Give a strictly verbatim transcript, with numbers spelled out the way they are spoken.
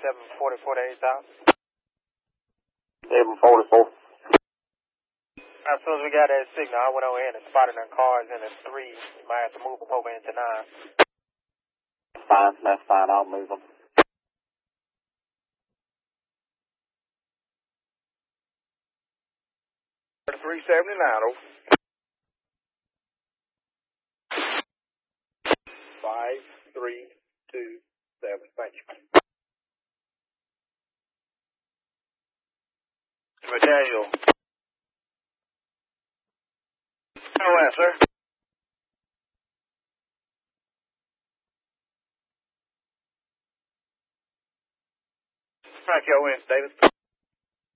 seven forty-four to eight thousand. seven forty-four. As soon as we got that signal, I went over in and spotted them cars in the three. You might have to move them over into nine. Fine, that's fine. I'll move them. three seventy-nine, over. five three two seven. Thank you. McDaniel. No answer. Thank you, I'll win, David.